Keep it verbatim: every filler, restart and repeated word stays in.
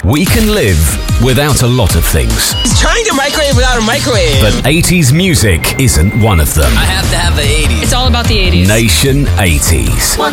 We can live without a lot of things. He's trying to microwave without a microwave. But eighties music isn't one of them. I have to have the eighties. It's all about the eighties. Nation eighties. One